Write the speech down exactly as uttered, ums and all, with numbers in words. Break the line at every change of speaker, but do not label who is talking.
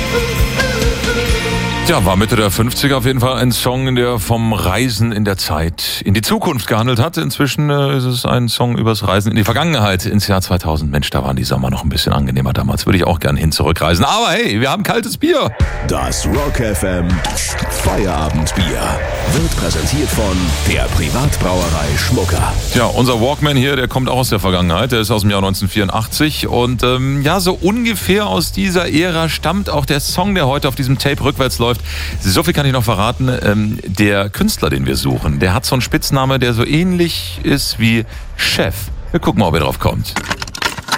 Ja, war Mitte der fünfziger auf jeden Fall ein Song, der vom Reisen in der Zeit in die Zukunft gehandelt hat. Inzwischen äh, ist es ein Song übers Reisen in die Vergangenheit, ins Jahr zweitausend. Mensch, da waren die Sommer noch ein bisschen angenehmer damals. Würde ich auch gern hin zurückreisen. Aber hey, wir haben kaltes Bier.
Das Rock F M Feierabendbier wird präsentiert von der Privatbrauerei Schmucker.
Ja, unser Walkman hier, der kommt auch aus der Vergangenheit. Der ist aus dem Jahr neunzehnhundertvierundachtzig. Und ähm, ja, so ungefähr aus dieser Ära stammt auch der Song, der heute auf diesem Tape rückwärts läuft. So viel kann ich noch verraten. Ähm, der Künstler, den wir suchen, der hat so einen Spitzname, der so ähnlich ist wie Chef. Wir gucken mal, ob er drauf kommt.